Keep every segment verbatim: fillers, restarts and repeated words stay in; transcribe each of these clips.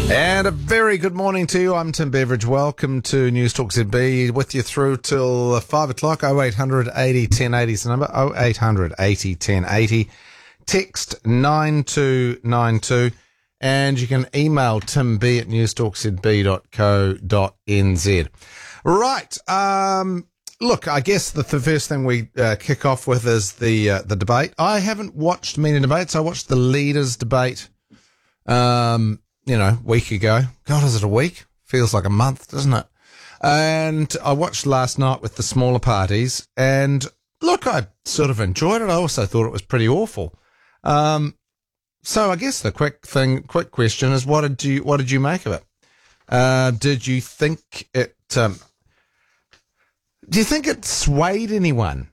And a very good morning to you. I'm Tim Beveridge. Welcome to News Talk Z B. With you through till five o'clock. oh eight hundred eighty ten eighty is the number. oh eight hundred eighty ten eighty. Text nine two nine two. And you can email timb at newstalkzb dot co dot n z. Right. Um, look, I guess the, the first thing we uh, kick off with is the uh, the debate. I haven't watched many debates. I watched the leaders' debate, um, you know, a week ago. God, is it a week? Feels like a month, doesn't it? And I watched last night with the smaller parties. And look, I sort of enjoyed it. I also thought it was pretty awful. Um, so I guess the quick thing, quick question is, what did you what did you make of it? Uh, did you think it? Um, do you think it swayed anyone?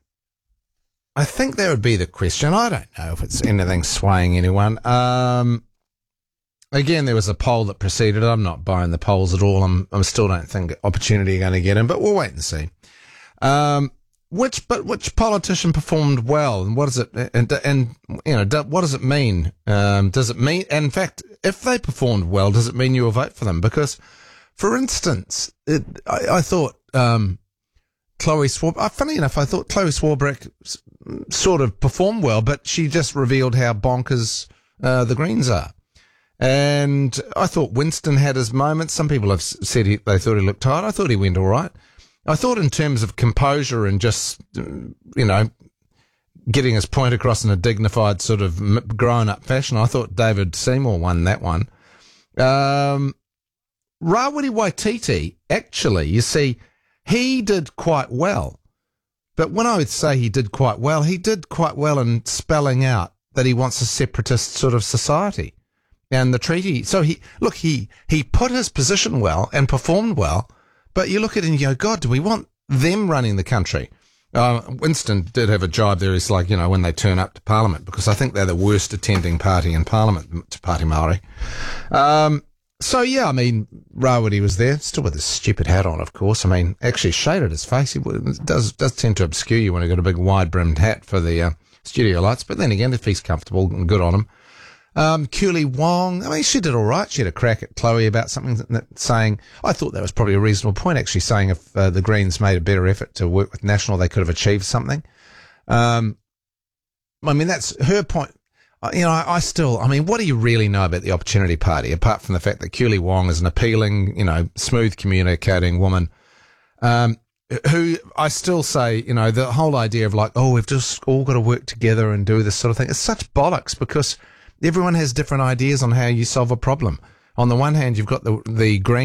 I think that would be the question. I don't know if it's anything swaying anyone. Um, again, there was a poll that preceded it. I'm not buying the polls at all. I'm, I'm still don't think Opportunity are going to get in, but we'll wait and see. Um, which, but which politician performed well, and what does it, and, and you know, do, what does it mean? Um, does it mean, in fact, if they performed well, does it mean you will vote for them? Because, for instance, it, I, I thought, um, Chloe Swarbrick, funny enough, I thought Chloe Swarbrick sort of performed well, but she just revealed how bonkers uh, the Greens are. And I thought Winston had his moments. Some people have said he, they thought he looked tired. I thought he went all right. I thought in terms of composure and just, you know, getting his point across in a dignified sort of grown-up fashion, I thought David Seymour won that one. Um, Rawiri Waititi, actually, you see, he did quite well. But when I would say he did quite well, he did quite well in spelling out that he wants a separatist sort of society. And the treaty, so he, look, he, he put his position well and performed well, but you look at it and you go, God, do we want them running the country? Uh, Winston did have a jibe there. He's like, you know, when they turn up to Parliament, because I think they're the worst attending party in Parliament, to Party Māori. Um, so, yeah, I mean, Rawiri was there, still with his stupid hat on, of course. I mean, actually shaded his face. It does, does tend to obscure you when you've got a big wide-brimmed hat for the uh, studio lights. But then again, if he's comfortable, good on him. Um, Curly Wong, I mean, she did all right. She had a crack at Chloe about something that, saying, I thought that was probably a reasonable point, actually, saying if uh, the Greens made a better effort to work with National, they could have achieved something. Um, I mean, that's her point. You know, I, I still, I mean, what do you really know about the Opportunity Party, apart from the fact that Curly Wong is an appealing, you know, smooth communicating woman, um, who I still say, you know, the whole idea of like, oh, we've just all got to work together and do this sort of thing, it's such bollocks, because everyone has different ideas on how you solve a problem. On the one hand, you've got the the Green